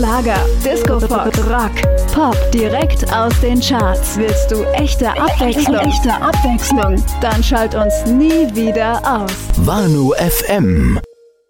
Schlager, Disco, Rock, Pop direkt aus den Charts. Willst du echte Abwechslung? Dann schalt uns nie wieder aus. Wanu FM.